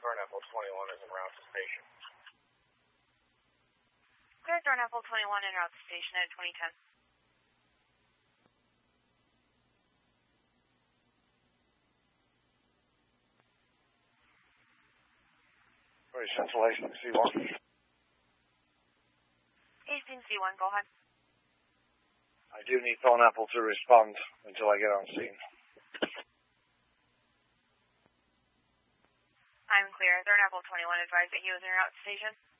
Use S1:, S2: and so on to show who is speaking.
S1: Thornapple 21 is en route to station.
S2: Clear Thornapple 21 en route to station at 2010.
S1: Sorry, Central Hastings C1.
S2: Hastings C1, go ahead.
S1: I do need Thornapple to respond until I get on scene.
S2: I'm clear. Thornapple 21 advised that he was en route to station.